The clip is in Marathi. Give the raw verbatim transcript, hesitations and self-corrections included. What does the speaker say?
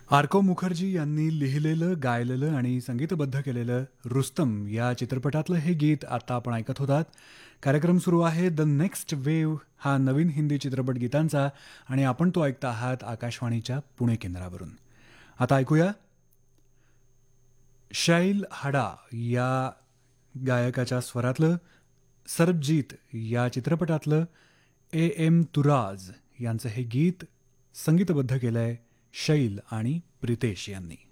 आर्को मुखर्जी यांनी लिहिलेलं, गायलेलं आणि संगीतबद्ध केलेलं रुस्तम या चित्रपटातलं हे गीत आता आपण ऐकत होतात. कार्यक्रम सुरू आहे द नेक्स्ट वेव्ह हा नवीन हिंदी चित्रपट गीतांचा आणि आपण तो ऐकता आहात आकाशवाणीच्या पुणे केंद्रावरून. आता ऐकूया शैल हाडा या गायकाच्या स्वरातलं सरबजीत या चित्रपटातलं ए एम तुराज यांचं हे गीत संगीतबद्ध केलंय शैल आणि प्रितेश यांनी.